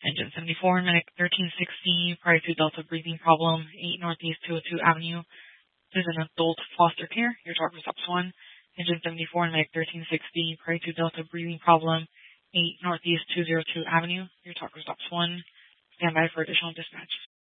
Engine 74, Medic 1360, prior to Delta breathing problem, 8 Northeast 202 Avenue. This is an adult foster care. Your talker stops 1. Engine 74, Medic 1360, prior to Delta breathing problem, 8 Northeast 202 Avenue. Your talker stops 1. Stand by for additional dispatch.